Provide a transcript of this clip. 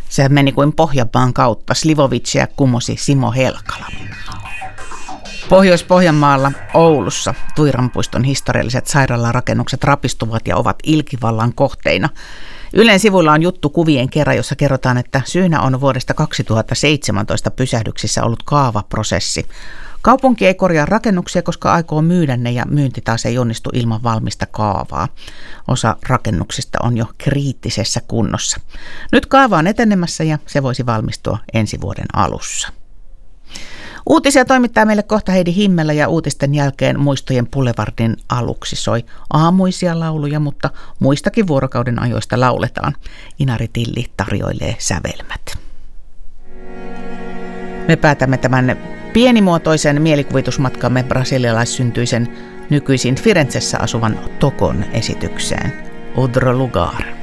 Se meni kuin Pohjanmaan kautta. Slivovicia kumosi Simo Helkala. Pohjois-Pohjanmaalla Oulussa Tuiranpuiston historialliset sairaalarakennukset rapistuvat ja ovat ilkivallan kohteina. Ylen sivuilla on juttu kuvien kerran, jossa kerrotaan, että syynä on vuodesta 2017 pysähdyksissä ollut kaavaprosessi. Kaupunki ei korjaa rakennuksia, koska aikoo myydä ne ja myynti taas ei onnistu ilman valmista kaavaa. Osa rakennuksista on jo kriittisessä kunnossa. Nyt kaava on etenemässä ja se voisi valmistua ensi vuoden alussa. Uutisia toimittaa meille kohta Heidi Himmelä ja uutisten jälkeen Muistojen Boulevardin aluksi soi aamuisia lauluja, mutta muistakin vuorokauden ajoista lauletaan. Inari Tilli tarjoilee sävelmät. Me päätämme tämän pienimuotoisen mielikuvitusmatkamme brasilialaissyntyisen nykyisin Firenzessä asuvan Tokon esitykseen. Outro lugar.